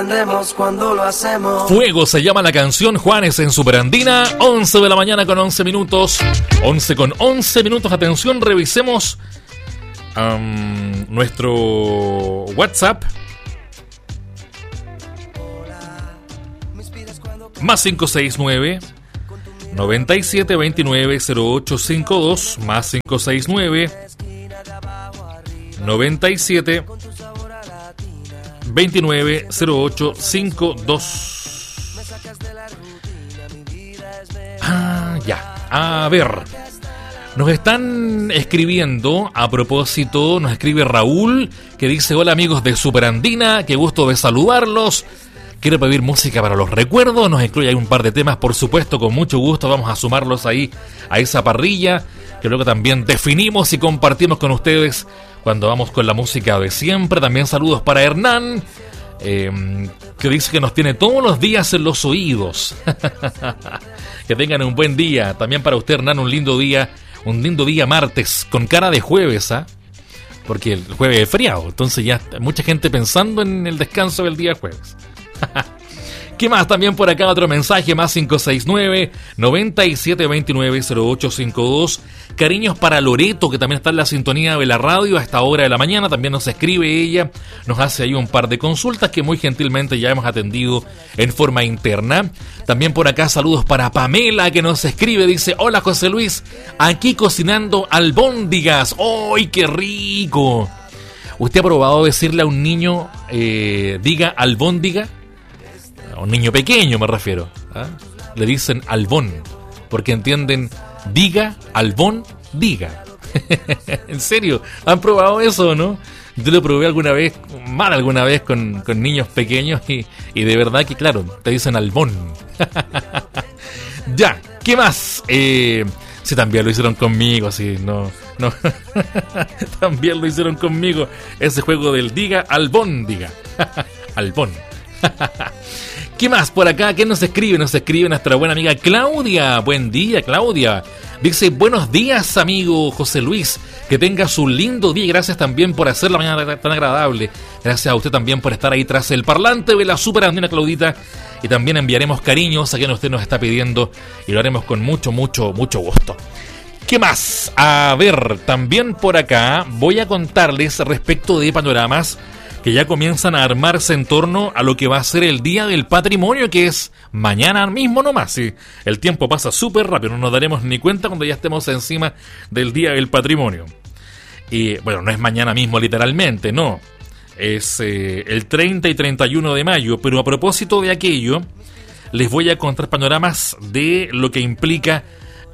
Cuando lo hacemos. Fuego se llama la canción, Juanes en Superandina, 11 de la mañana con 11 minutos. 11 con 11 minutos, atención, revisemos nuestro WhatsApp. Más 569 9729 0852, más 569 97 290852. Ya. A ver. Nos están escribiendo a propósito, nos escribe Raúl, que dice: hola amigos de Superandina, qué gusto de saludarlos. Quiero pedir música para los recuerdos. Nos incluye ahí un par de temas, por supuesto, con mucho gusto. Vamos a sumarlos ahí a esa parrilla, que luego también definimos y compartimos con ustedes cuando vamos con la música de siempre. También saludos para Hernán, que dice que nos tiene todos los días en los oídos. Que tengan un buen día. También para usted, Hernán, un lindo día martes, con cara de jueves, porque el jueves es feriado. Entonces ya mucha gente pensando en el descanso del día jueves. ¿Qué más? También por acá otro mensaje, más 569-9729-0852. Cariños para Loreto, que también está en la sintonía de la radio a esta hora de la mañana. También nos escribe ella, nos hace ahí un par de consultas que muy gentilmente ya hemos atendido en forma interna. También por acá saludos para Pamela, que nos escribe, dice: hola José Luis, aquí cocinando albóndigas. ¡Ay, qué rico! ¿Usted ha probado decirle a un niño, diga albóndiga? A un niño pequeño me refiero, le dicen albón, porque entienden diga, albón, diga. ¿En serio? ¿Han probado eso o no? Yo lo probé alguna vez con niños pequeños y de verdad que, claro, te dicen albón. Ya, ¿qué más? Sí, también lo hicieron conmigo, sí, no. También lo hicieron conmigo, ese juego del diga, albón, diga. Albón. ¿Qué más por acá? ¿Qué nos escribe? Nos escribe nuestra buena amiga Claudia. Buen día, Claudia. Dice: buenos días, amigo José Luis. Que tengas un lindo día y gracias también por hacer la mañana tan agradable. Gracias a usted también por estar ahí tras el parlante de la Superandina, Claudita. Y también enviaremos cariños a quien usted nos está pidiendo y lo haremos con mucho, mucho, mucho gusto. ¿Qué más? A ver, también por acá voy a contarles respecto de panoramas que ya comienzan a armarse en torno a lo que va a ser el Día del Patrimonio, que es mañana mismo nomás. Sí, el tiempo pasa súper rápido, no nos daremos ni cuenta cuando ya estemos encima del Día del Patrimonio. Y bueno, no es mañana mismo literalmente, no. Es el 30 y 31 de mayo, pero a propósito de aquello, les voy a contar panoramas de lo que implica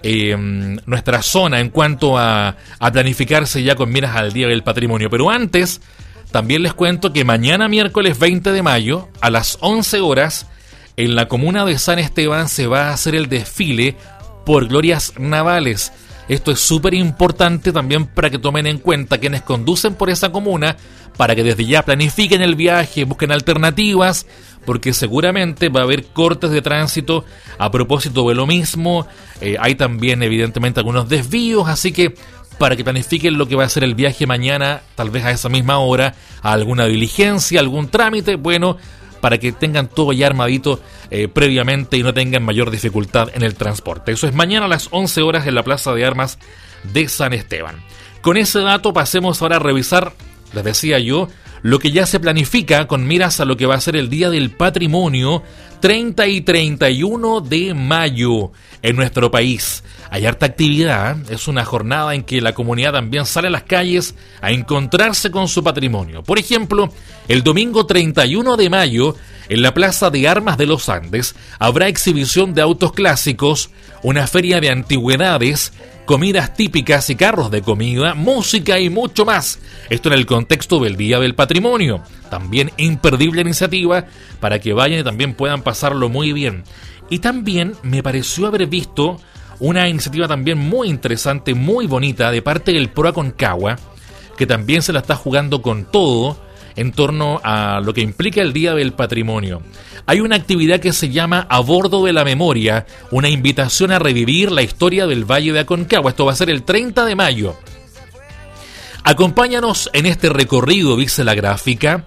nuestra zona en cuanto a planificarse ya con miras al Día del Patrimonio. Pero antes, también les cuento que mañana miércoles 20 de mayo a las 11 horas en la comuna de San Esteban se va a hacer el desfile por glorias navales. Esto es súper importante también para que tomen en cuenta quienes conducen por esa comuna, para que desde ya planifiquen el viaje, busquen alternativas, porque seguramente va a haber cortes de tránsito a propósito de lo mismo. Hay también evidentemente algunos desvíos, así que para que planifiquen lo que va a ser el viaje mañana, tal vez a esa misma hora, a alguna diligencia, algún trámite, bueno, para que tengan todo ya armadito previamente y no tengan mayor dificultad en el transporte. Eso es mañana a las 11 horas en la Plaza de Armas de San Esteban. Con ese dato pasemos ahora a revisar, les decía yo, lo que ya se planifica con miras a lo que va a ser el Día del Patrimonio 30 y 31 de mayo en nuestro país. Hay harta actividad, es una jornada en que la comunidad también sale a las calles a encontrarse con su patrimonio. Por ejemplo, el domingo 31 de mayo, en la Plaza de Armas de los Andes, habrá exhibición de autos clásicos, una feria de antigüedades, comidas típicas y carros de comida, música y mucho más. Esto en el contexto del Día del Patrimonio. También imperdible iniciativa para que vayan y también puedan pasarlo muy bien. Y también me pareció haber visto una iniciativa también muy interesante, muy bonita, de parte del Pro Aconcagua, que también se la está jugando con todo en torno a lo que implica el Día del Patrimonio. Hay una actividad que se llama A Bordo de la Memoria, una invitación a revivir la historia del Valle de Aconcagua. Esto va a ser el 30 de mayo. Acompáñanos en este recorrido, dice la gráfica,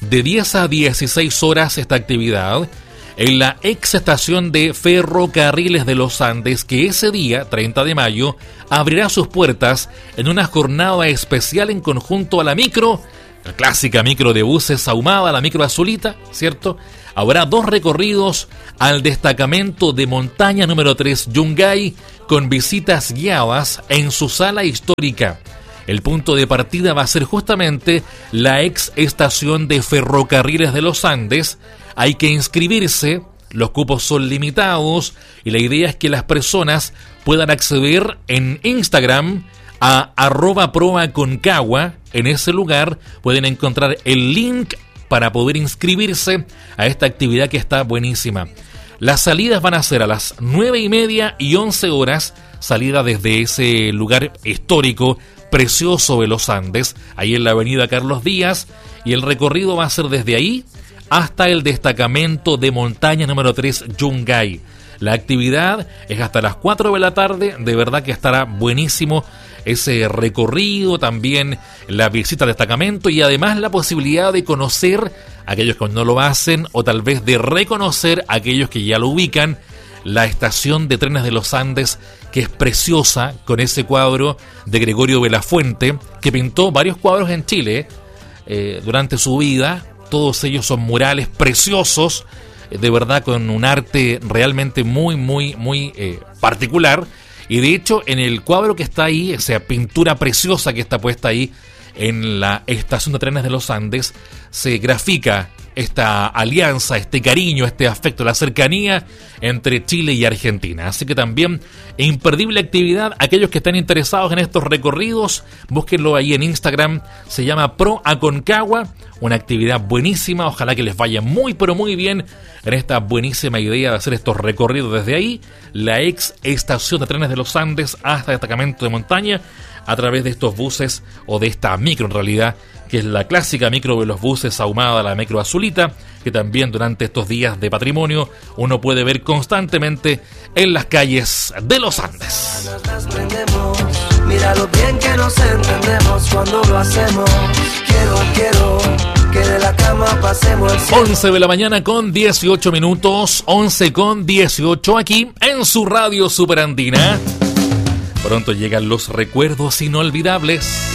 de 10 a 16 horas esta actividad en la ex estación de Ferrocarriles de los Andes, que ese día, 30 de mayo, abrirá sus puertas en una jornada especial en conjunto a la micro, la clásica micro de buses ahumada, la micro azulita, ¿cierto? Habrá 2 recorridos al destacamento de montaña número 3 Yungay con visitas guiadas en su sala histórica. El punto de partida va a ser justamente la ex estación de Ferrocarriles de los Andes. Hay que inscribirse, los cupos son limitados y la idea es que las personas puedan acceder en Instagram a @proaconcagua. En ese lugar pueden encontrar el link para poder inscribirse a esta actividad que está buenísima. Las salidas van a ser a las 9:30 y 11 horas, salida desde ese lugar histórico precioso de los Andes, ahí en la avenida Carlos Díaz, y el recorrido va a ser desde ahí hasta el destacamento de montaña número 3 Yungay. La actividad es hasta las 4 de la tarde, de verdad que estará buenísimo ese recorrido, también la visita al destacamento y además la posibilidad de conocer a aquellos que no lo hacen o tal vez de reconocer a aquellos que ya lo ubican, la estación de trenes de los Andes, que es preciosa, con ese cuadro de Gregorio Belafuente, que pintó varios cuadros en Chile durante su vida. Todos ellos son murales preciosos, de verdad con un arte realmente muy particular. Y de hecho en el cuadro que está ahí, esa pintura preciosa que está puesta ahí en la estación de trenes de los Andes, se grafica esta alianza, este cariño, este afecto, la cercanía entre Chile y Argentina. Así que también imperdible actividad. Aquellos que están interesados en estos recorridos, búsquenlo ahí en Instagram, se llama Pro Aconcagua, una actividad buenísima. Ojalá que les vaya muy pero muy bien en esta buenísima idea de hacer estos recorridos desde ahí, la ex estación de trenes de los Andes hasta el destacamento de montaña, a través de estos buses, o de esta micro en realidad, que es la clásica micro de los buses ahumada, la micro azulita, que también durante estos días de patrimonio uno puede ver constantemente en las calles de los Andes. Mira lo bien que nos entendemos cuando lo hacemos. Quiero que de la cama pasemos el cielo. 11 de la mañana con 18 minutos, 11 con 18 aquí en su radio Superandina. Pronto llegan los recuerdos inolvidables.